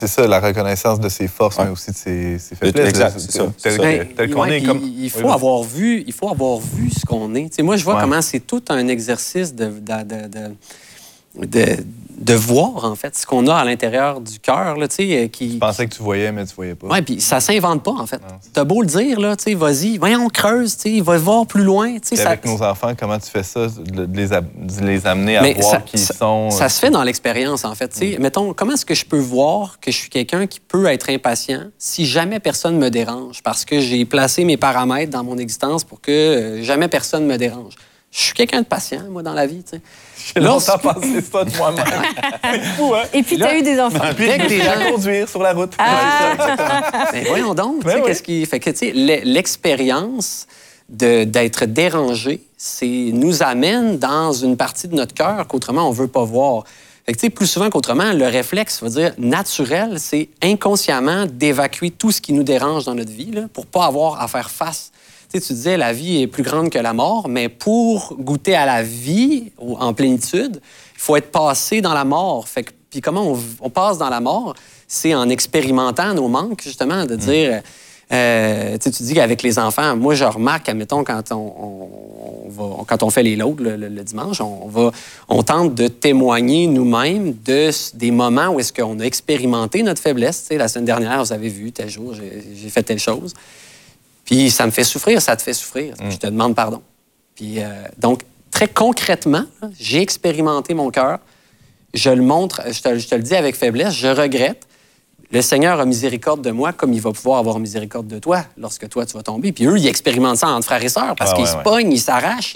C'est ça, la reconnaissance de ses forces, mais aussi de ses faiblesses. Exact, c'est ça. Tel qu'on est. Comme... Il faut avoir vu ce qu'on est. T'sais, moi, je vois comment c'est tout un exercice de voir, en fait, ce qu'on a à l'intérieur du cœur. Tu pensais que tu voyais, mais tu voyais pas. Oui, puis ça s'invente pas, en fait. T'as beau le dire, là, vas-y, voyons, on creuse, va voir plus loin. Avec nos enfants, comment tu fais ça, de les amener à voir qui ils sont? Ça se fait dans l'expérience, en fait. Mettons, comment est-ce que je peux voir que je suis quelqu'un qui peut être impatient si jamais personne me dérange, parce que j'ai placé mes paramètres dans mon existence pour que jamais personne me dérange. Je suis quelqu'un de patient, moi, dans la vie, tu sais. J'ai longtemps pensé ça de moi-même. C'est fou, hein? Et puis, tu as eu des enfants. Puis, des gens conduire sur la route. Mais voyons donc, qu'est-ce qui fait que, tu sais, l'expérience d'être dérangé, nous amène dans une partie de notre cœur qu'autrement, on veut pas voir. Fait que, tu sais, plus souvent qu'autrement, le réflexe, naturel, c'est inconsciemment d'évacuer tout ce qui nous dérange dans notre vie, là, pour pas avoir à faire face. Tu disais, la vie est plus grande que la mort, mais pour goûter à la vie en plénitude, il faut être passé dans la mort. Puis comment on passe dans la mort? C'est en expérimentant nos manques, justement, de dire... tu dis qu'avec les enfants, moi, je remarque, admettons, quand on fait les loads le dimanche, on tente de témoigner nous-mêmes des moments où est-ce qu'on a expérimenté notre faiblesse. La semaine dernière, vous avez vu, tel jour, j'ai fait telle chose. Puis ça me fait souffrir, ça te fait souffrir. Je te demande pardon. Puis donc, très concrètement, j'ai expérimenté mon cœur. Je le montre, je te le dis avec faiblesse, je regrette. Le Seigneur a miséricorde de moi comme il va pouvoir avoir miséricorde de toi lorsque toi, tu vas tomber. Puis eux, ils expérimentent ça entre frères et sœurs parce qu'ils se pognent, ils s'arrachent,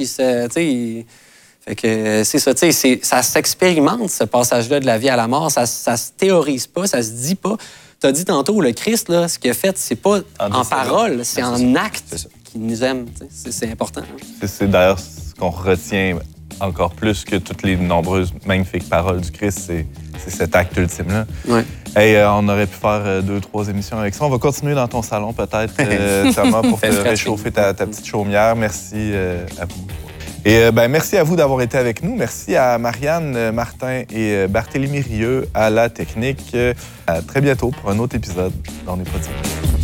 Fait que c'est ça, tu sais, ça s'expérimente, ce passage-là de la vie à la mort. Ça se théorise pas, ça se dit pas. Tu as dit tantôt, le Christ, là, ce qu'il a fait, c'est pas en parole, c'est en acte qu'il nous aime. C'est important. C'est d'ailleurs ce qu'on retient encore plus que toutes les nombreuses magnifiques paroles du Christ, c'est cet acte ultime-là. Ouais. Hey, on aurait pu faire 2-3 émissions avec ça. On va continuer dans ton salon, peut-être, Thomas, pour te réchauffer ta petite chaumière. Merci à vous. Et merci à vous d'avoir été avec nous. Merci à Marianne, Martin et Barthélémy Rieu à la technique. À très bientôt pour un autre épisode dans Les Potiers.